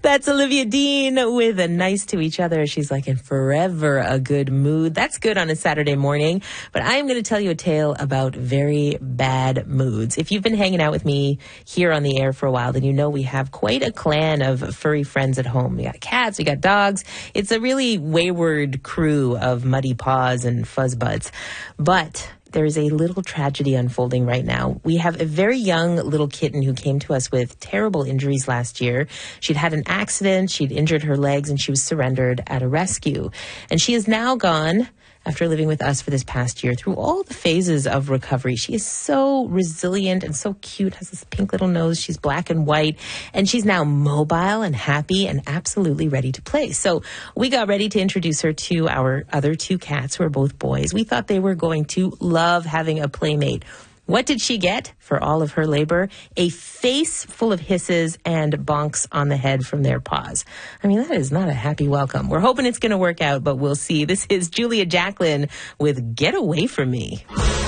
That's Olivia Dean with a Nice to Each Other. She's like in forever a good mood. That's good on a Saturday morning. But I'm going to tell you a tale about very bad moods. If you've been hanging out with me here on the air for a while, then you know we have quite a clan of furry friends at home. We got cats, we got dogs. It's a really wayward crew of muddy paws and fuzz buds. But there's a little tragedy unfolding right now. We have a very young little kitten who came to us with terrible injuries last year. She'd had an accident, she'd injured her legs, and she was surrendered at a rescue. And she is now gone, after living with us for this past year, through all the phases of recovery. She is so resilient and so cute, has this pink little nose. She's black and white, and she's now mobile and happy and absolutely ready to play. So we got ready to introduce her to our other two cats, who are both boys. We thought they were going to love having a playmate. What did she get for all of her labor? A face full of hisses and bonks on the head from their paws. I mean, that is not a happy welcome. We're hoping it's going to work out, but we'll see. This is Julia Jacklin with Get Away From Me.